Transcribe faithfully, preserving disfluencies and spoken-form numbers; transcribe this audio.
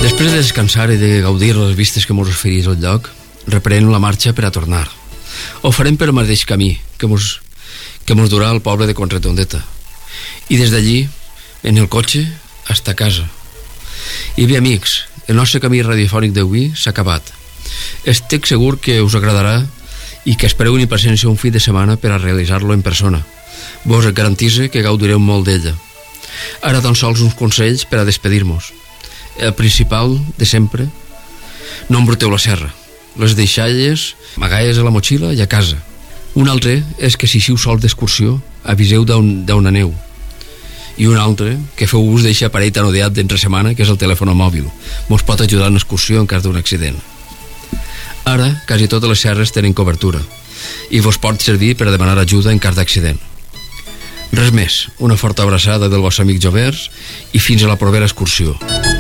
Després de descansar i de gaudir les vistes que mos oferís el lloc, reprenem la marxa per a tornar. Ho farem per el mateix camí que mos, que mos durà al poble de Contratondeta. I des d'allí, en el cotxe, hasta casa. I bé, amics, el nostre camí radiofònic d'avui s'ha acabat. Estic segur que us agradarà i que espereu una paciència un fi de setmana per a realitzar-lo en persona. Vos garantisse que gaudireu molt d'ella. Ara tan sols uns consells per a despedir-nos. El principal de sempre: no embruteu la serra. Les deixalles amagades a la motxilla i a casa. Un altre és que si xiu sols d'excursió, aviseu d'on aneu. I un altre, que feu ús d'eixe aparell tan odiat d'entre setmana, que és el telèfon mòbil. Mos pot ajudar en l'excursió en cas d'un accident. Ara, quasi totes les serres tenen cobertura i vos pot servir per a demanar ajuda en cas d'accident. Res més, una forta abraçada del vostre amic Jovers i fins a la propera excursió.